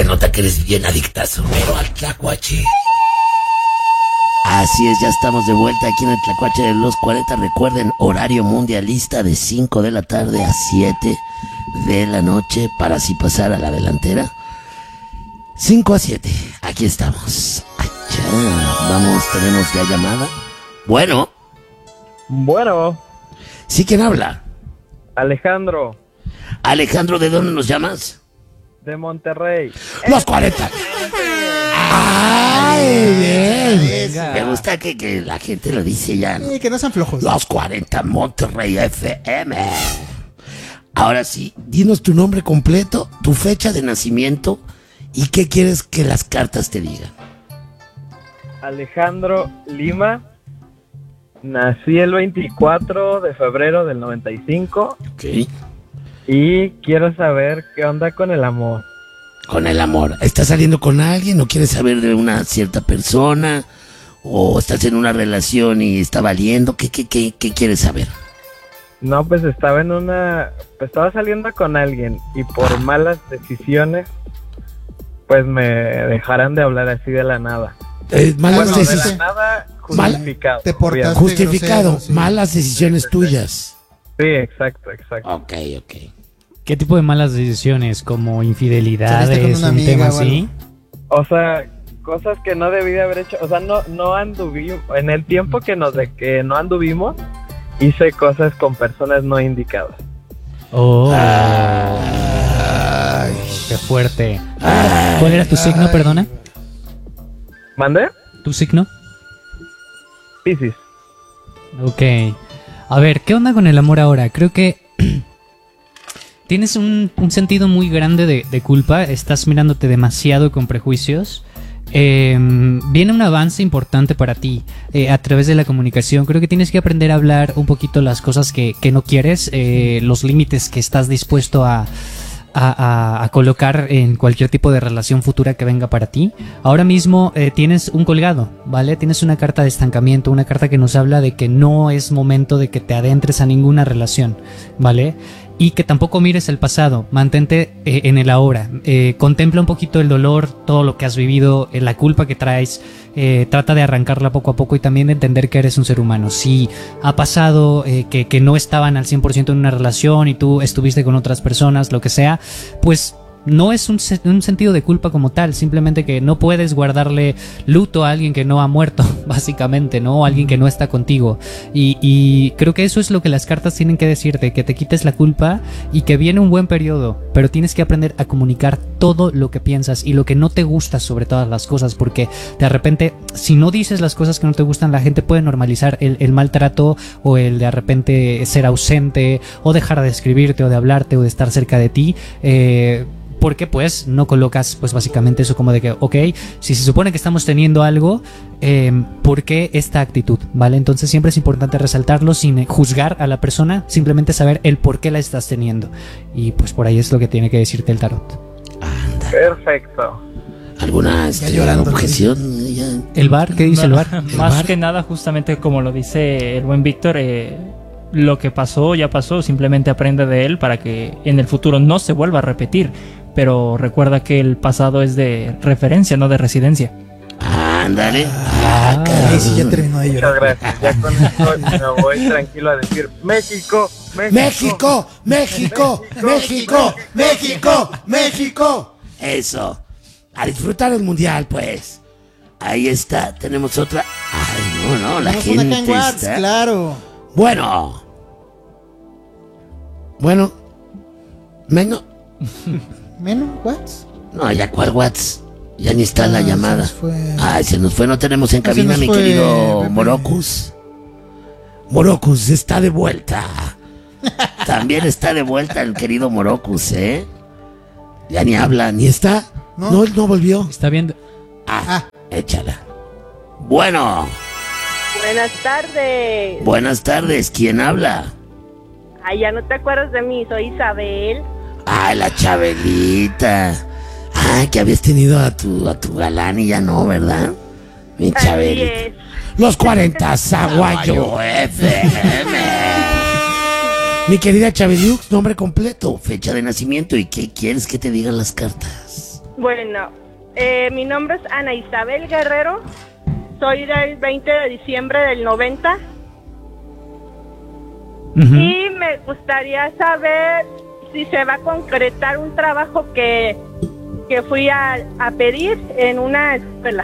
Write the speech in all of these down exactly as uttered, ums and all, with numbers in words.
nota que eres bien adictazo, pero al tlacuache. Así es, ya estamos de vuelta aquí en el Tlacuache de los cuarenta. Recuerden, horario mundialista de cinco de la tarde a siete de la noche para así pasar a la delantera. cinco a siete, aquí estamos. Allá, vamos, tenemos ya llamada. Bueno. Bueno. ¿Sí, quién habla? Alejandro. Alejandro, ¿de dónde nos llamas? De Monterrey. Los cuarenta. ¡Ay, bien! Venga. Me gusta que, que la gente lo dice ya, ¿no? Sí, que no sean flojos. Los cuarenta Monterrey F M. Ahora sí, dinos tu nombre completo, tu fecha de nacimiento y qué quieres que las cartas te digan. Alejandro Lima. Nací el veinticuatro de febrero del noventa y cinco. Ok. Y quiero saber qué onda con el amor. Con el amor. ¿Estás saliendo con alguien o quieres saber de una cierta persona? ¿O estás en una relación y está valiendo? ¿Qué, qué, qué, qué quieres saber? No, pues estaba en una... Pues estaba saliendo con alguien y por malas decisiones, pues me dejarán de hablar así de la nada. Eh, malas Bueno, de la decisiones. nada, justificado. Te portaste obviamente. Justificado. grosero, sí. Malas decisiones tuyas. Sí, exacto, exacto. Ok, ok. ¿Qué tipo de malas decisiones? ¿Como Saliste infidelidades? con una ¿Un amiga tema o algo? así? O sea, cosas que no debí de haber hecho. O sea, no, no anduvimos. En el tiempo que nos de que no anduvimos, hice cosas con personas no indicadas. Oh, Ay. qué fuerte. ¿Cuál era tu signo, Ay. perdona? ¿Mandé? ¿Tu signo? Piscis. Ok. A ver, ¿qué onda con el amor ahora? Creo que tienes un, un sentido muy grande de, de culpa. Estás mirándote demasiado con prejuicios. Eh, viene un avance importante para ti eh, a través de la comunicación. Creo que tienes que aprender a hablar un poquito las cosas que, que no quieres, eh, los límites que estás dispuesto a, a, a, a colocar en cualquier tipo de relación futura que venga para ti. Ahora mismo eh, tienes un colgado, ¿vale? Tienes una carta de estancamiento, una carta que nos habla de que no es momento de que te adentres a ninguna relación, ¿vale? Y que tampoco mires el pasado, mantente eh, en el ahora, eh, contempla un poquito el dolor, todo lo que has vivido, eh, la culpa que traes, eh, trata de arrancarla poco a poco y también de entender que eres un ser humano. Si ha pasado eh, que, que no estaban al cien por ciento en una relación y tú estuviste con otras personas, lo que sea, pues no es un, un sentido de culpa como tal, simplemente que no puedes guardarle luto a alguien que no ha muerto, básicamente, ¿no? O a alguien que no está contigo. Y, y creo que eso es lo que las cartas tienen que decirte, que te quites la culpa y que viene un buen periodo, pero tienes que aprender a comunicar todo lo que piensas y lo que no te gusta sobre todas las cosas, porque de repente, si no dices las cosas que no te gustan, la gente puede normalizar el, el maltrato o el de repente ser ausente o dejar de escribirte o de hablarte o de estar cerca de ti, eh... porque pues no colocas pues básicamente eso como de que, ok, si se supone que estamos teniendo algo, eh, ¿por qué esta actitud? ¿Vale? Entonces siempre es importante resaltarlo sin juzgar a la persona, simplemente saber el por qué la estás teniendo. Y pues por ahí es lo que tiene que decirte el tarot. Anda. Perfecto. ¿Alguna este, llorando, objeción? Ya. ¿El bar? ¿Qué dice el bar? ¿El Más bar? que nada, justamente como lo dice el buen Víctor, eh, lo que pasó ya pasó, simplemente aprende de él para que en el futuro no se vuelva a repetir. Pero recuerda que el pasado es de referencia, no de residencia. Ándale. Ah, Ay, sí, ya terminó de Muchas llorar. gracias. Ya con esto me voy tranquilo a decir México, México. México, México, México, México, México. Eso. A disfrutar el mundial, pues. Ahí está, tenemos otra. Ay, no, no, la Tenemos una acá en gente WhatsApp, está. claro. Bueno. Bueno. Menos. ¿Menos? ¿What? No, ya cuál WhatsApp. Ya ni está Ah, la se llamada. nos fue. Ay, se nos fue, no tenemos en Se cabina, nos mi fue, querido bebé. Morocus. Morocus está de vuelta. También está de vuelta el querido Morocus, ¿eh? Ya ni habla, ni está. No. No, él no volvió. Está viendo. Ah, échala. Bueno, Buenas tardes. buenas tardes. ¿Quién habla? Ay, ya no te acuerdas de mí, soy Isabel. Ah, la Chabelita. Ah, que habías tenido a tu, a tu galán y ya no, ¿verdad? Mi Así Chabelita. es. Los cuarenta Zaguayo F M. Mi querida Chabeliux, nombre completo, fecha de nacimiento y qué quieres que te digan las cartas. Bueno, eh, mi nombre es Ana Isabel Guerrero. Soy del veinte de diciembre del noventa. Ujú. Y me gustaría saber si se va a concretar un trabajo que, que fui a, a pedir en una escuela.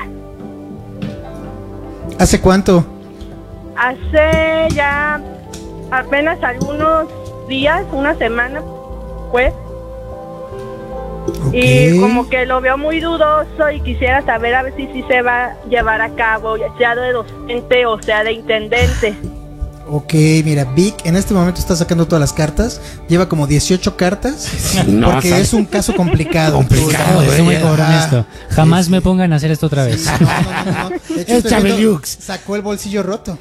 ¿Hace cuánto? Hace ya apenas algunos días, una semana, pues. Ok. Y como que lo veo muy dudoso y quisiera saber a ver si sí se va a llevar a cabo, ya sea de docente o sea de intendente. Ok, mira, Vic en este momento está sacando todas las cartas. Lleva como dieciocho cartas. No, porque ¿sabes? es un caso complicado. Complicado, Tú, eh. Soy muy cabrón Ah, esto. Jamás sí, me sí. pongan a hacer esto otra vez. No, no, no, no. De hecho, Es estoy viendo, Chabeliux. sacó el bolsillo roto.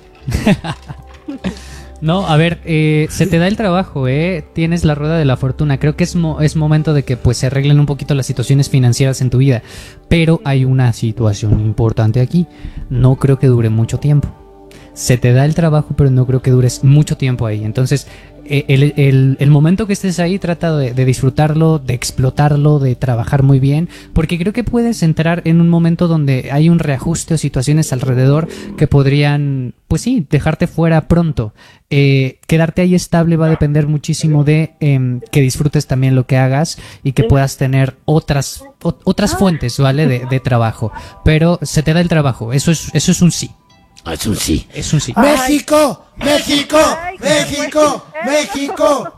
No, a ver, eh, se te da el trabajo, ¿eh? Tienes la rueda de la fortuna. Creo que es, mo- es momento de que pues se arreglen un poquito las situaciones financieras en tu vida. Pero hay una situación importante aquí. No creo que dure mucho tiempo. Se te da el trabajo, pero no creo que dures mucho tiempo ahí. Entonces, eh, el, el- el momento que estés ahí, trata de, de disfrutarlo, de explotarlo, de trabajar muy bien, porque creo que puedes entrar en un momento donde hay un reajuste o situaciones alrededor que podrían, pues sí, dejarte fuera pronto. Eh, quedarte ahí estable va a depender muchísimo de em, que disfrutes también lo que hagas y que puedas tener otras, o- otras fuentes, ¿vale? De, de trabajo. Pero se te da el trabajo, eso es, eso es un sí. Es un sí. Es un sí. ¡México! ¡México! Ay, qué ¡México! ¡México!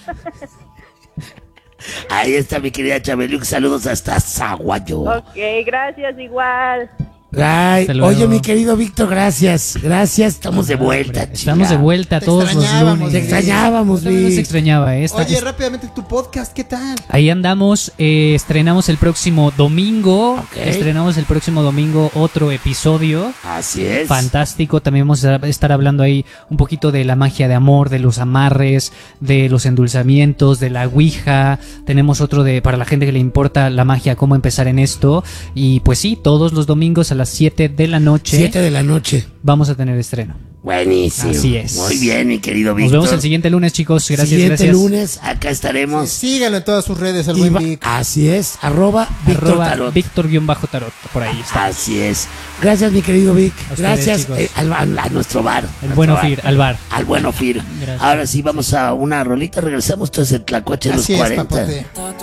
Ahí está mi querida Chabeliux. Saludos hasta Zaguayo. Ok, gracias, igual. Ay, Hasta luego. oye, mi querido Víctor, gracias. Gracias, estamos de vuelta, Hombre, estamos de chinga. vuelta Te todos los extrañábamos, lunes. Te extrañábamos, También nos Vic. extrañaba, ¿eh? Esta- Oye, es- rápidamente tu podcast, ¿qué tal? Ahí andamos, eh, estrenamos el próximo domingo. Ok. Estrenamos el próximo domingo otro episodio. Así es. Fantástico, también vamos a estar hablando ahí un poquito de la magia de amor, de los amarres, de los endulzamientos, de la ouija. Tenemos otro de, para la gente que le importa la magia, cómo empezar en esto. Y pues sí, todos los domingos a las siete de la noche Siete de la noche. vamos a tener estreno. Buenísimo. Así es. Muy bien, mi querido Nos Víctor. vemos el siguiente lunes, chicos. Gracias, Siguiente gracias. lunes, acá estaremos. Sígalo en todas sus redes, el Y buen va- Vic. así es, arroba Víctor Arroba Tarot. Víctor-Tarot, por ahí está. Así es. Gracias, mi querido Vic. A ustedes, Gracias chicos. eh, al, al- a nuestro bar. El Nuestro buen bar. Ofir, al bar. Al buen Ofir. Gracias. Ahora sí, vamos a una rolita. Regresamos. Esto es el Tlacuache de los Así es, cuarenta. papote.